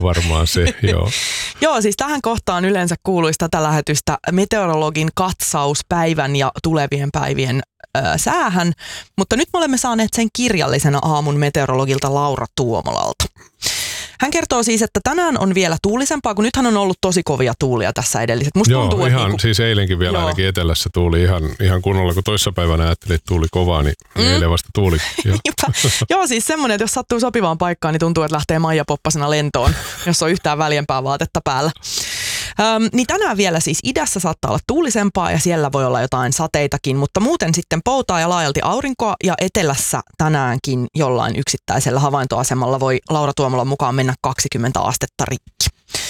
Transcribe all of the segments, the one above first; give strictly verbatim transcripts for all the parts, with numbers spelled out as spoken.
varmaan se, joo. Joo, siis tähän kohtaan yleensä kuuluisi tätä lähetystä meteorologin katsaus päivän ja tulevien päivien ö, säähän, mutta nyt me olemme saaneet sen kirjallisena aamun meteorologilta Laura Tuomolalta. Hän kertoo siis, että tänään on vielä tuulisempaa, kun nythän on ollut tosi kovia tuulia tässä edelliset. Musta Joo, tuntuu, ihan, niinku, siis eilenkin vielä joo. ainakin etelässä tuuli ihan, ihan kunnolla, kun toissapäivänä ajattelin, että tuuli kovaa, niin mm. eilen vasta tuuli. Joo, joo siis semmoinen, että jos sattuu sopivaan paikkaan, niin tuntuu, että lähtee Maija Poppasena lentoon, jos on yhtään väljempää vaatetta päällä. Öm, niin tänään vielä siis idässä saattaa olla tuulisempaa ja siellä voi olla jotain sateitakin, mutta muuten sitten poutaa ja laajalti aurinkoa ja etelässä tänäänkin jollain yksittäisellä havaintoasemalla voi Laura Tuomolan mukaan mennä kaksikymmentä astetta rikki.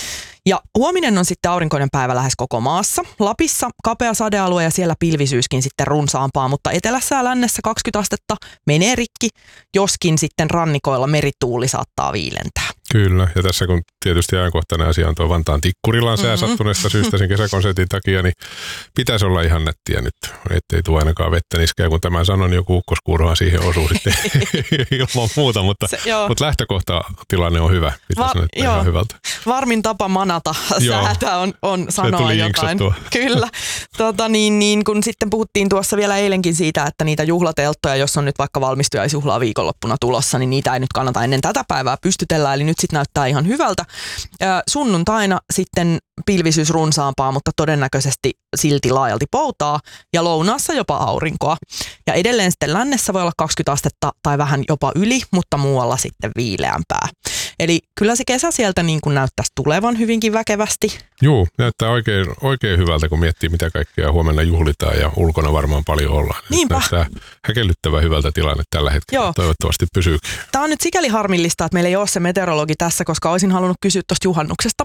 Ja huominen on sitten aurinkoinen päivä lähes koko maassa. Lapissa kapea sadealue ja siellä pilvisyyskin sitten runsaampaa, mutta etelässä ja lännessä kaksikymmentä astetta menee rikki, joskin sitten rannikoilla merituuli saattaa viilentää. Kyllä, ja tässä kun tietysti ajankohtainen asia on tuo Vantaan Tikkurilan sää mm-hmm. sattuneesta syystä sen kesäkonsertin takia, niin pitäisi olla ihan nättiä nyt, ettei tule ainakaan vettä niskään. Kun tämän sanon, niin joku ukkoskuurohan siihen osuu sitten ilman muuta, mutta, se, mutta lähtökohta tilanne on hyvä. Pitäisi Va- näyttää ihan hyvältä. Varmin tapa manata säätä on, on sanoa jotain. Kyllä. Tota, niin, niin, kun sitten puhuttiin tuossa vielä eilenkin siitä, että niitä juhlatelttoja, jos on nyt vaikka valmistujaisjuhlaa viikonloppuna tulossa, niin niitä ei nyt kannata ennen tätä päivää pystytellä, eli nyt sitten näyttää ihan hyvältä. Sunnuntaina sitten pilvisyys runsaampaa, mutta todennäköisesti silti laajalti poutaa ja lounaassa jopa aurinkoa. Ja edelleen sitten lännessä voi olla kaksikymmentä astetta tai vähän jopa yli, mutta muualla sitten viileämpää. Eli kyllä se kesä sieltä niin kuin näyttäisi tulevan hyvinkin väkevästi. Joo, näyttää oikein, oikein hyvältä, kun miettii mitä kaikkea huomenna juhlitaan ja ulkona varmaan paljon ollaan. Niinpä. Näyttää häkellyttävän hyvältä tilanne tällä hetkellä. Joo. Toivottavasti pysyykin. Tämä on nyt sikäli harmillista, että meillä ei ole se meteorologi tässä, koska olisin halunnut kysyä tuosta juhannuksesta.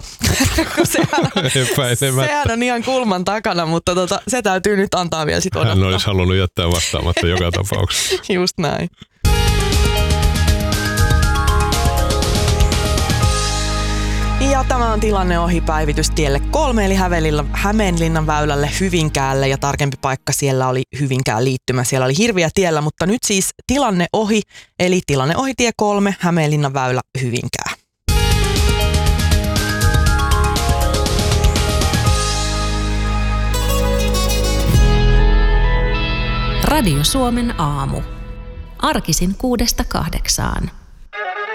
sehän, sehän on ihan kulman takana, mutta tota, se täytyy nyt antaa vielä sitten odottaa. Hän olisi halunnut jättää vastaamatta joka tapauksessa. Just näin. Ja tämä on tilanne ohi päivitys tielle kolme, eli Hämeenlinnan väylälle Hyvinkäälle, ja tarkempi paikka siellä oli Hyvinkään liittymä. Siellä oli hirviä tiellä, mutta nyt siis tilanne ohi, eli tilanne ohi tie kolme, Hämeenlinnan väylä Hyvinkää. Radio Suomen aamu. Arkisin kuudesta kahdeksaan.